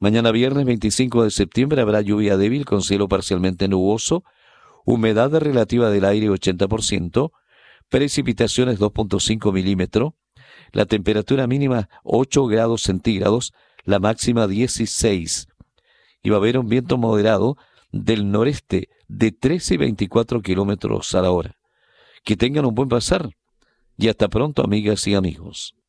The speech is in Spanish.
Mañana viernes 25 de septiembre habrá lluvia débil con cielo parcialmente nuboso, humedad relativa del aire 80%, precipitaciones 2.5 milímetros, la temperatura mínima 8 grados centígrados, la máxima 16. Y va a haber un viento moderado del noreste de 13 y 24 kilómetros a la hora. Que tengan un buen pasar y hasta pronto, amigas y amigos.